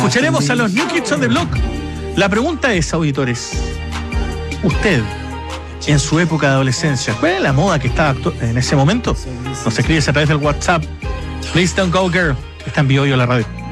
Escucharemos a los New Kids on the Block. La pregunta es, auditores, usted, en su época de adolescencia, ¿cuál era la moda que estaba en ese momento? Nos escribes a través del WhatsApp. Please don't go, girl. Está en vivo la radio.